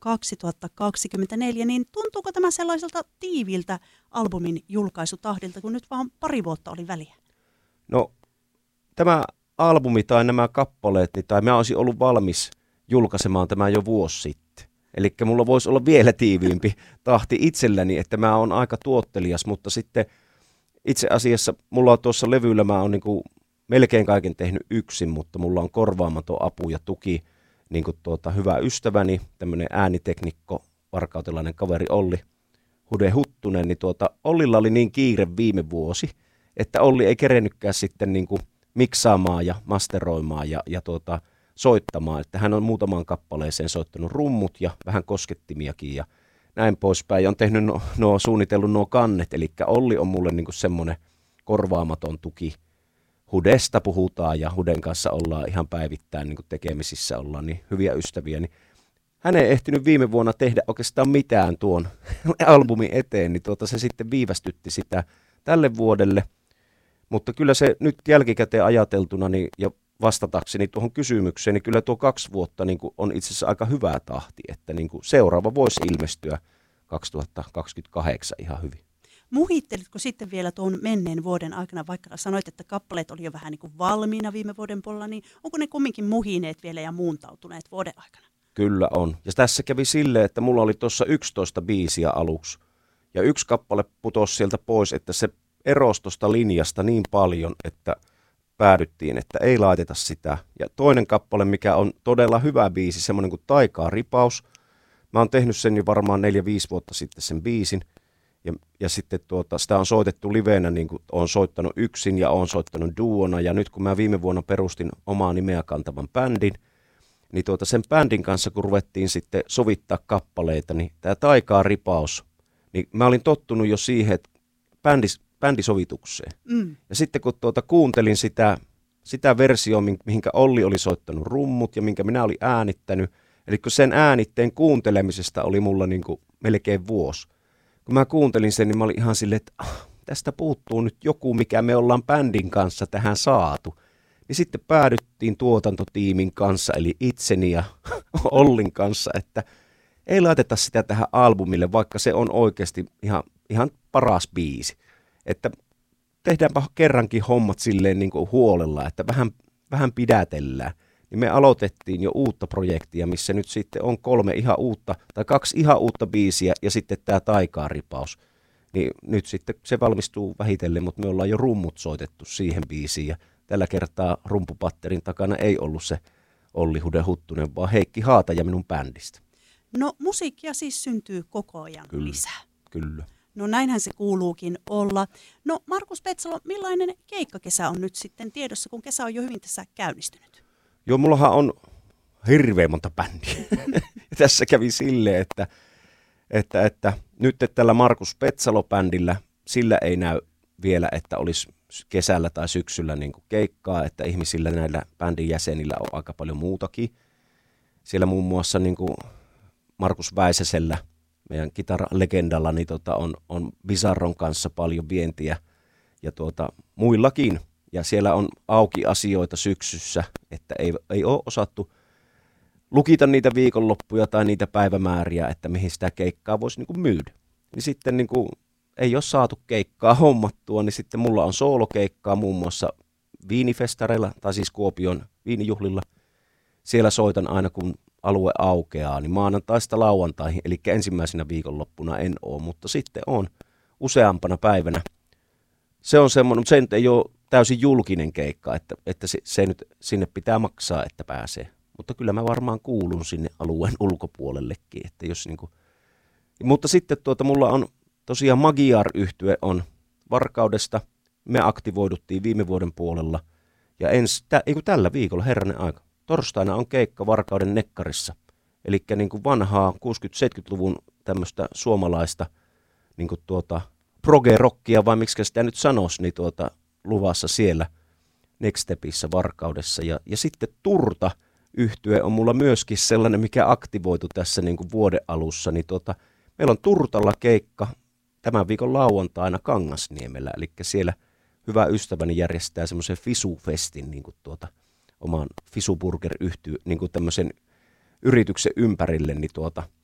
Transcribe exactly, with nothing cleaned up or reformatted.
kaksituhattakaksikymmentäneljä, niin tuntuuko tämä sellaiselta tiiviltä albumin julkaisutahdilta, kun nyt vaan pari vuotta oli väliä? No tämä albumi tai nämä kappaleet, niin, tai mä olisin ollut valmis julkaisemaan tämän jo vuosi sitten. Eli mulla voisi olla vielä tiiviimpi tahti itselläni, että mä oon aika tuottelias, mutta sitten itse asiassa mulla on tuossa levyllä, mä oon niin kuin melkein kaiken tehnyt yksin, mutta mulla on korvaamaton apu ja tuki, niin kuin tuota, hyvä ystäväni, tämmöinen ääniteknikko, varkautelainen kaveri Olli Hude Huttunen, niin tuota, Ollilla oli niin kiire viime vuosi, että Olli ei kerennytkään sitten niin kuin miksaamaan ja masteroimaan ja, ja tuota, soittamaan, että hän on muutamaan kappaleeseen soittanut rummut ja vähän koskettimiakin ja näin poispäin, ja on tehnyt nuo, nuo suunnitellut nuo kannet, eli Olli on mulle niinku semmoinen korvaamaton tuki. Hudesta puhutaan ja Huden kanssa ollaan ihan päivittäin niinku tekemisissä, ollaan niin hyviä ystäviä, niin hän ei ehtinyt viime vuonna tehdä oikeastaan mitään tuon albumin eteen, niin tuota se sitten viivästytti sitä tälle vuodelle, mutta kyllä se nyt jälkikäteen ajateltuna niin, ja vastatakseni tuohon kysymykseen, niin kyllä tuo kaksi vuotta niin kuin on itse asiassa aika hyvä tahti, että niin kuin seuraava voisi ilmestyä kaksituhattakaksikymmentäkahdeksan ihan hyvin. Muhittelitko sitten vielä tuon menneen vuoden aikana, vaikka sanoit, että kappaleet oli jo vähän niin kuin valmiina viime vuoden puolella, niin onko ne kumminkin muhineet vielä ja muuntautuneet vuoden aikana? Kyllä on. Ja tässä kävi silleen, että mulla oli tuossa yksitoista biisiä aluksi, ja yksi kappale putosi sieltä pois, että se erosi tuosta linjasta niin paljon, että päädyttiin, että ei laiteta sitä. Ja toinen kappale, mikä on todella hyvä biisi, semmoinen kuin Taikaa ripaus. Mä oon tehnyt sen jo varmaan neljä viisi vuotta sitten sen biisin. Ja, ja sitten tuota, sitä on soitettu livenä, niin kuin oon soittanut yksin ja oon soittanut duona. Ja nyt kun mä viime vuonna perustin omaa nimeä kantavan bändin, niin tuota sen bändin kanssa kun ruvettiin sitten sovittaa kappaleita, niin tää Taikaa ripaus, niin mä olin tottunut jo siihen, että bändis, bändisovitukseen. Mm. Ja sitten kun tuota kuuntelin sitä, sitä versiota, mihinkä Olli oli soittanut rummut ja minkä minä olin äänittänyt, eli kun sen äänitteen kuuntelemisesta oli mulla niin kuin melkein vuosi. Kun mä kuuntelin sen, niin mä olin ihan silleen, että ah, tästä puuttuu nyt joku, mikä me ollaan bändin kanssa tähän saatu. Niin sitten päädyttiin tuotantotiimin kanssa, eli itseni ja Ollin kanssa, että ei laiteta sitä tähän albumille, vaikka se on oikeasti ihan, ihan paras biisi. Että tehdäänpä kerrankin hommat silleen niin kuin huolella, että vähän, vähän pidätellään. Niin me aloitettiin jo uutta projektia, missä nyt sitten on kolme ihan uutta, tai kaksi ihan uutta biisiä, ja sitten tämä Taikaa ripaus. Niin nyt sitten se valmistuu vähitellen, mutta me ollaan jo rummut soitettu siihen biisiin, ja tällä kertaa rumpupatterin takana ei ollut se Olli Hude Huttunen, vaan Heikki Haataja minun bändistä. No musiikkia siis syntyy koko ajan kyllä, lisää. Kyllä. No näinhän se kuuluukin olla. No Markus Petsalo, millainen keikkakesä on nyt sitten tiedossa, kun kesä on jo hyvin tässä käynnistynyt? Joo, mullahan on hirveän monta bändiä. Tässä kävi silleen, että, että, että nyt tällä Markus Petsalo-bändillä, sillä ei näy vielä, että olisi kesällä tai syksyllä niin kuin keikkaa, että ihmisillä näillä bändin jäsenillä on aika paljon muutakin. Siellä muun muassa niin kuin Markus Väisäsellä, meidän kitaralegendalla, niin tota on, on Bizarron kanssa paljon vientiä ja tuota, muillakin. Ja siellä on auki asioita syksyssä, että ei, ei ole osattu lukita niitä viikonloppuja tai niitä päivämääriä, että mihin sitä keikkaa voisi niin kuin myydä. Niin sitten niin kuin ei ole saatu keikkaa hommattua, niin sitten mulla on soolokeikkaa muun muassa viinifestareilla, tai siis Kuopion viinijuhlilla. Siellä soitan aina kun alue aukeaa, niin maanantaista lauantaihin, eli ensimmäisenä viikonloppuna en ole, mutta sitten on useampana päivänä. Se on semmoinen, mutta se nyt ei ole täysin julkinen keikka, että, että se, se nyt sinne pitää maksaa, että pääsee. Mutta kyllä mä varmaan kuulun sinne alueen ulkopuolellekin, että jos niinku. Mutta sitten tuota mulla on tosiaan Magyar-yhtye on Varkaudesta. Me aktivoiduttiin viime vuoden puolella ja ens, tä, ei kun tällä viikolla, herranen aika. Torstaina on keikka Varkauden Nekkarissa, eli niin kuin vanhaa kuusikymmentä-seitsemänkymmentäluvun tämmöistä suomalaista niin kuin tuota, proge-rockia, vai miksi sitä nyt sanoisi, niin tuota, luvassa siellä Next Stepissä Varkaudessa. Ja, ja sitten Turta-yhtye on mulla myöskin sellainen, mikä aktivoitu tässä niin kuin vuoden alussa. Niin tuota, meillä on Turtalla keikka tämän viikon lauantaina Kangasniemellä, eli siellä hyvä ystäväni järjestää semmoisen Fisu-festin, niin kuin tuota, oman Fisuburger-yhtyy niin kuin tämmöisen yrityksen ympärille, niin tuota,